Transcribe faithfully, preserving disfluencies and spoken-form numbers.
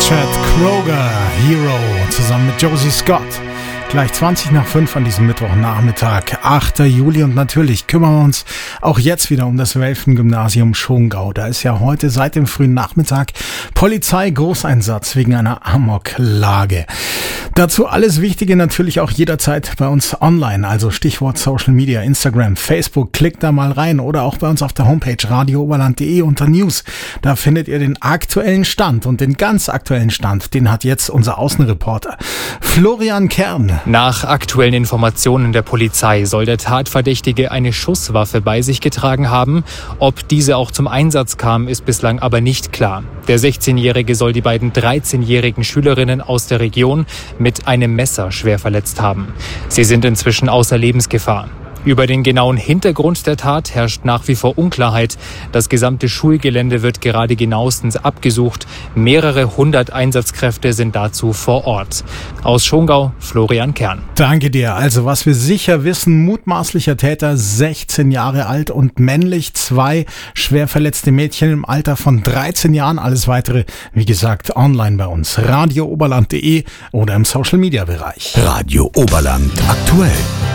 Chad Kroeger, Hero, zusammen mit Josie Scott. Gleich zwanzig nach fünf an diesem Mittwochnachmittag, achter Juli, und natürlich kümmern wir uns auch jetzt wieder um das Welfen-Gymnasium Schongau. Da ist ja heute seit dem frühen Nachmittag Polizei-Großeinsatz wegen einer Amoklage. Dazu alles Wichtige natürlich auch jederzeit bei uns online, also Stichwort Social Media, Instagram, Facebook, klickt da mal rein oder auch bei uns auf der Homepage radio oberland punkt de unter News. Da findet ihr den aktuellen Stand, und den ganz aktuellen Stand, den hat jetzt unser Außenreporter Florian Kern. Nach aktuellen Informationen der Polizei soll der Tatverdächtige eine Schusswaffe bei sich getragen haben. Ob diese auch zum Einsatz kam, ist bislang aber nicht klar. Der sechzehnjährige soll die beiden dreizehnjährigen Schülerinnen aus der Region mit einem Messer schwer verletzt haben. Sie sind inzwischen außer Lebensgefahr. Über den genauen Hintergrund der Tat herrscht nach wie vor Unklarheit. Das gesamte Schulgelände wird gerade genauestens abgesucht. Mehrere hundert Einsatzkräfte sind dazu vor Ort. Aus Schongau, Florian Kern. Danke dir. Also was wir sicher wissen, mutmaßlicher Täter, sechzehn Jahre alt und männlich, zwei schwer verletzte Mädchen im Alter von dreizehn Jahren. Alles weitere, wie gesagt, online bei uns. radio oberland punkt de oder im Social Media Bereich. Radio Oberland aktuell.